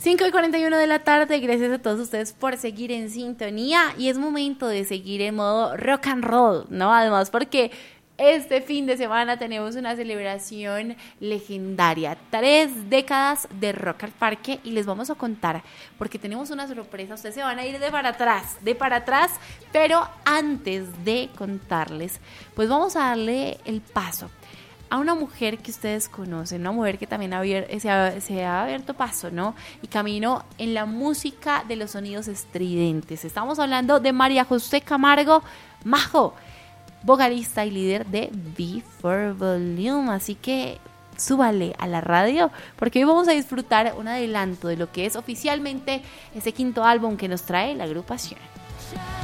5:41 de la tarde, gracias a todos ustedes por seguir en sintonía y es momento de seguir en modo rock and roll, ¿no? Además porque este fin de semana tenemos una celebración legendaria, 3 décadas de Rock al Parque y les vamos a contar porque tenemos una sorpresa, ustedes se van a ir de para atrás, pero antes de contarles, pues vamos a darle el paso a una mujer que ustedes conocen, una mujer que también se ha abierto paso, ¿no? Y camino en la música de los sonidos estridentes. Estamos hablando de María José Camargo Majo, vocalista y líder de B4 Volume. Así que súbale a la radio porque hoy vamos a disfrutar un adelanto de lo que es oficialmente ese 5º álbum que nos trae la agrupación.